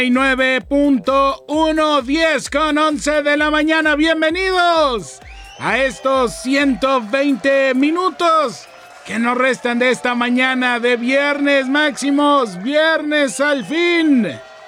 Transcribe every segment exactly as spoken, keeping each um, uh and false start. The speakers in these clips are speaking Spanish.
nueve punto uno, diez con once de la mañana. Bienvenidos a estos ciento veinte minutos que nos restan de esta mañana de viernes, Máximos. Viernes al fin.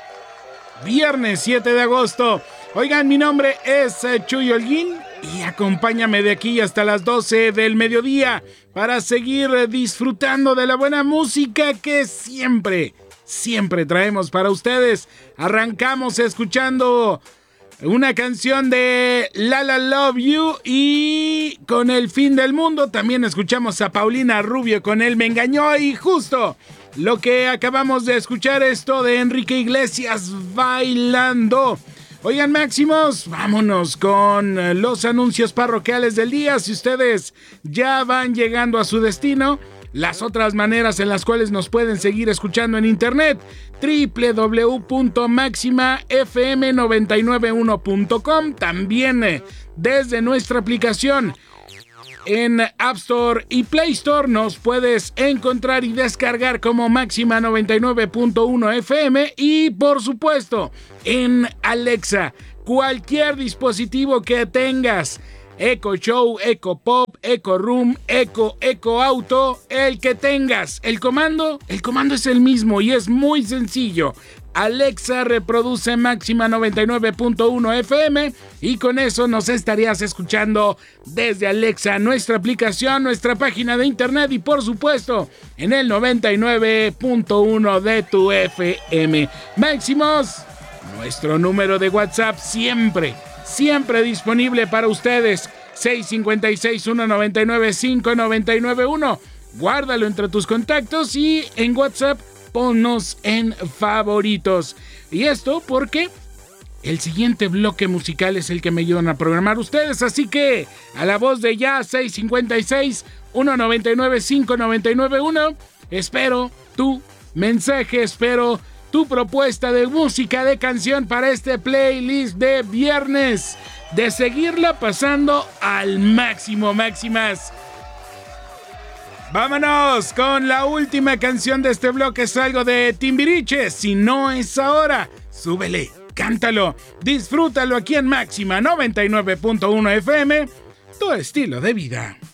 Viernes siete de agosto. Oigan, mi nombre es Chuy Holguín y acompáñame de aquí hasta las doce del mediodía para seguir disfrutando de la buena música que siempre, siempre traemos para ustedes. Arrancamos escuchando una canción de La La Love You y Con el Fin del Mundo. También escuchamos a Paulina Rubio con Él Me Engañó, y justo lo que acabamos de escuchar, esto de Enrique Iglesias, Bailando. Oigan, Máximos, vámonos con los anuncios parroquiales del día. Si ustedes ya van llegando a su destino, las otras maneras en las cuales nos pueden seguir escuchando en internet: doble u doble u doble u punto máxima f m noventa y nueve punto uno punto com. También desde nuestra aplicación en App Store y Play Store nos puedes encontrar y descargar como Máxima noventa y nueve punto uno F M, y por supuesto en Alexa, cualquier dispositivo que tengas, Echo Show, Echo Pop, Echo Room, Echo, Echo Auto, el que tengas, el comando, el comando es el mismo y es muy sencillo. Alexa, reproduce Máxima noventa y nueve punto uno F M, y con eso nos estarías escuchando desde Alexa, nuestra aplicación, nuestra página de internet y por supuesto en el noventa y nueve punto uno de tu F M. Máximos, nuestro número de WhatsApp siempre, siempre disponible para ustedes: seis cinco seis, uno nueve nueve, cinco nueve nueve uno. Guárdalo entre tus contactos y en WhatsApp ponnos en favoritos. Y esto porque el siguiente bloque musical es el que me ayudan a programar ustedes. Así que a la voz de ya, seis cinco seis, uno nueve nueve, cinco nueve nueve uno, espero tu mensaje, espero tu propuesta de música, de canción para este playlist de viernes, de seguirla pasando al máximo, Máximas. Vámonos con la última canción de este bloque. Es algo de Timbiriche, Si No Es Ahora. Súbele, cántalo, disfrútalo aquí en Máxima noventa y nueve punto uno F M, tu estilo de vida.